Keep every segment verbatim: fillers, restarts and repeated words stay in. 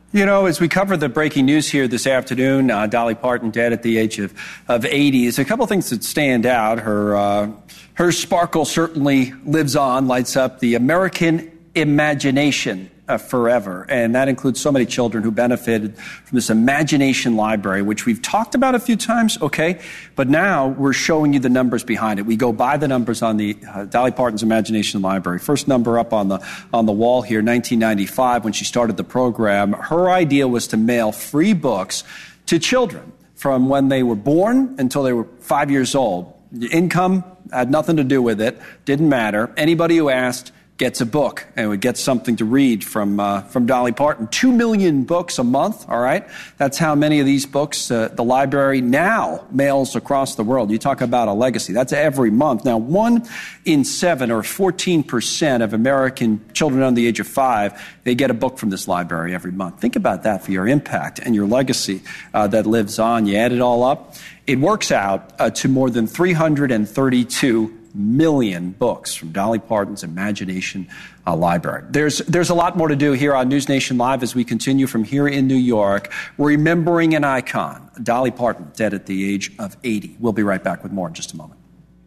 You know, as we cover the breaking news here this afternoon, uh, Dolly Parton dead at the age of, of eighty. There's a couple things that stand out. Her, uh, her sparkle certainly lives on, lights up the American imagination uh, forever. And that includes so many children who benefited from this imagination library, which we've talked about a few times, okay? But now we're showing you the numbers behind it. We go by the numbers on the uh, Dolly Parton's Imagination Library. First number up on the on the wall here, nineteen ninety-five, when she started the program. Her idea was to mail free books to children from when they were born until they were five years old. The income had nothing to do with it, didn't matter. Anybody who asked gets a book and would get something to read from uh, from Dolly Parton. Two million books a month, all right? That's how many of these books uh, the library now mails across the world. You talk about a legacy. That's every month. Now, one in seven, or fourteen percent of American children under the age of five, they get a book from this library every month. Think about that for your impact and your legacy uh, that lives on. You add it all up, it works out uh, to more than three hundred thirty-two million books from Dolly Parton's Imagination uh, Library. There's there's a lot more to do here on News Nation Live as we continue from here in New York, remembering an icon, Dolly Parton, dead at the age of eighty. We'll be right back with more in just a moment.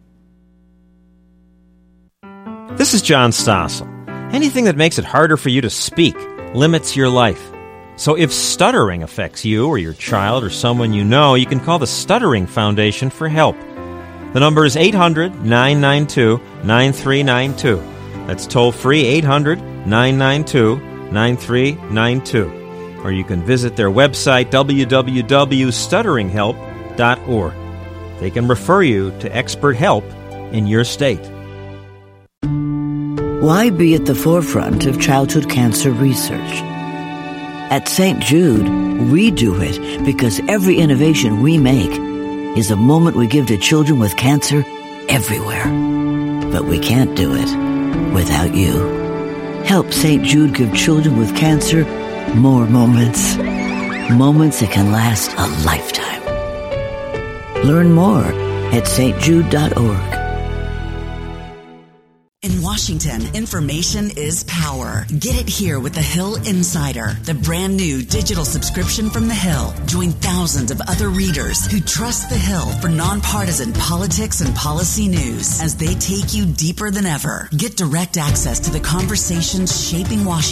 This is John Stossel. Anything that makes it harder for you to speak limits your life. So if stuttering affects you or your child or someone you know, you can call the Stuttering Foundation for help. The number is eight hundred, nine nine two, nine three nine two. That's toll-free, eight hundred, nine nine two, nine three nine two. Or you can visit their website, w w w dot stuttering help dot org. They can refer you to expert help in your state. Why be at the forefront of childhood cancer research? At Saint Jude, we do it because every innovation we make is a moment we give to children with cancer everywhere. But we can't do it without you. Help Saint Jude give children with cancer more moments. Moments that can last a lifetime. Learn more at s t jude dot org. In Washington, information is power. Get it here with The Hill Insider, the brand new digital subscription from The Hill. Join thousands of other readers who trust The Hill for nonpartisan politics and policy news as they take you deeper than ever. Get direct access to the conversations shaping Washington